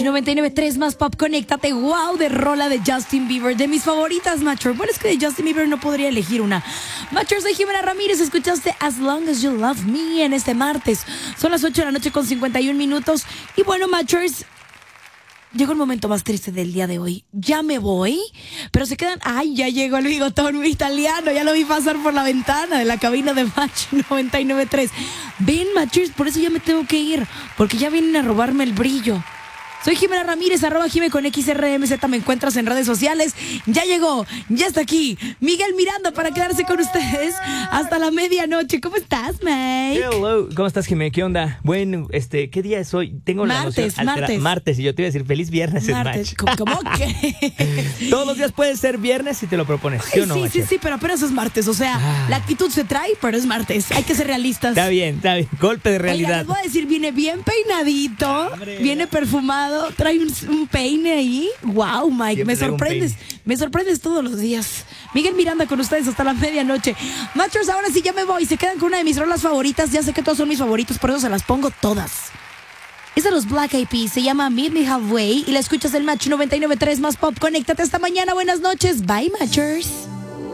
99.3 más pop, conéctate. Wow, de rola de Justin Bieber, de mis favoritas, Matcher. Bueno, es que de Justin Bieber no podría elegir una. Matcher, soy Jimena Ramírez, escuchaste As Long As You Love Me en este martes. Son las 8 de la noche con 51 minutos. Y bueno, Matchers, llegó el momento más triste del día de hoy. Ya me voy, pero se quedan... Ay, ya llegó el bigotón italiano. Ya lo vi pasar por la ventana de la cabina de Match 99.3. Ven, Matchers, por eso ya me tengo que ir, porque ya vienen a robarme el brillo. Soy Jimena Ramírez, @Jime con XRMZ, me encuentras en redes sociales. Ya llegó, ya está aquí Miguel Miranda para quedarse con ustedes hasta la medianoche. ¿Cómo estás, Mike? Hello, ¿cómo estás, Jime? ¿Qué onda? Bueno, ¿qué día es hoy? Tengo la noción martes, y yo te iba a decir feliz viernes en Match. ¿Cómo que? Todos los días puede ser viernes si te lo propones, ¿sí o no, Sí, pero apenas es martes, o sea, la actitud se trae, pero es martes, hay que ser realistas. Está bien, golpe de realidad. Oiga, les voy a decir, viene bien peinadito, viene perfumado, trae un peine ahí. Wow, Mike, me sorprendes todos los días. Miguel Miranda con ustedes hasta la medianoche. Machos, ahora sí ya me voy, se quedan con una de mis rolas favoritas. Ya sé que todas son mis favoritos, por eso se las pongo todas. Es de los Black Eyed Peas, se llama Meet Me Halfway y la escuchas el Match 99.3 más pop. Conéctate hasta mañana, buenas noches, bye, Matchers.